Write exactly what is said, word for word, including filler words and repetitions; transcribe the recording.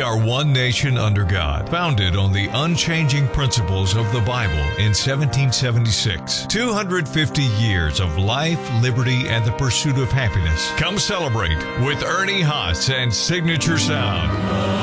are one nation under God, founded on the unchanging principles of the Bible in seventeen seventy-six. two hundred fifty years of life, liberty, and the pursuit of happiness. Come celebrate with Ernie Haas and Signature Sound.